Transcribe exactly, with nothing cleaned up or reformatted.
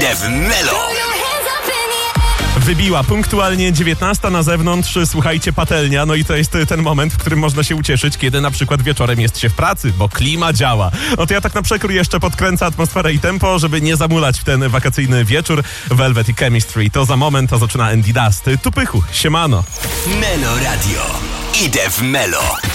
Idę w Melo. Wybiła punktualnie dziewiętnasta na zewnątrz, słuchajcie, patelnia, no i to jest ten moment, w którym można się ucieszyć, kiedy na przykład wieczorem jest się w pracy, bo klima działa. No to ja tak na przekór jeszcze podkręcę atmosferę i tempo, żeby nie zamulać w ten wakacyjny wieczór. Velvet i Chemistry, to za moment, to zaczyna Andy Dust. Tu pychu, siemano. Melo Radio. Idę w Melo.